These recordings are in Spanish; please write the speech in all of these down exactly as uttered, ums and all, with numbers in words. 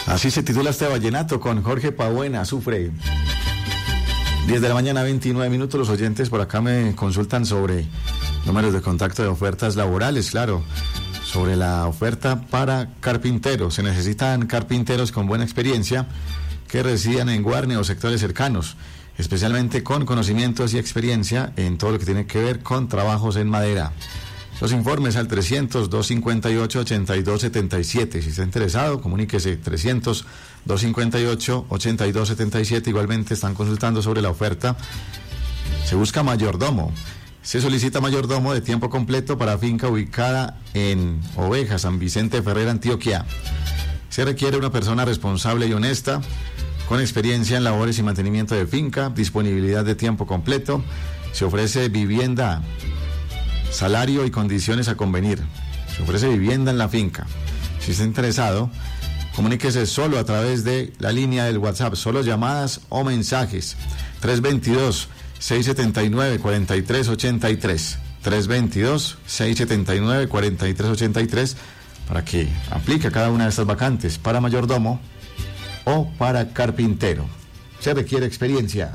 Así se titula este vallenato con Jorge Pabuena, Sufre. diez de la mañana, veintinueve minutos. Los oyentes por acá me consultan sobre números de contacto de ofertas laborales, claro, sobre la oferta para carpinteros. Se necesitan carpinteros con buena experiencia que residan en Guarne o sectores cercanos, especialmente con conocimientos y experiencia en todo lo que tiene que ver con trabajos en madera. Los informes al trescientos, doscientos cincuenta y ocho, ochenta y dos setenta y siete. Si está interesado, comuníquese trescientos, doscientos cincuenta y ocho, ochenta y dos setenta y siete. Igualmente están consultando sobre la oferta. Se busca mayordomo. Se solicita mayordomo de tiempo completo para finca ubicada en Oveja, San Vicente Ferrer, Antioquia. Se requiere una persona responsable y honesta, con experiencia en labores y mantenimiento de finca, disponibilidad de tiempo completo. Se ofrece vivienda, salario y condiciones a convenir. Se ofrece vivienda en la finca. Si está interesado, comuníquese solo a través de la línea del WhatsApp, solo llamadas o mensajes. tres dos dos, seis siete nueve, cuatro tres ocho tres. tres dos dos, seis siete nueve, cuatro tres ocho tres para que aplique a cada una de estas vacantes para mayordomo o para carpintero. Se requiere experiencia.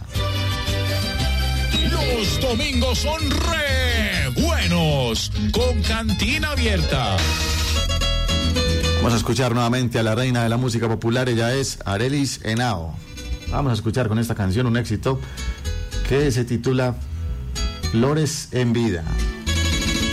Los domingos son re buenos con Cantina Abierta. Vamos a escuchar nuevamente a la reina de la música popular. Ella es Arelis Henao. Vamos a escuchar con esta canción un éxito que se titula Flores en Vida.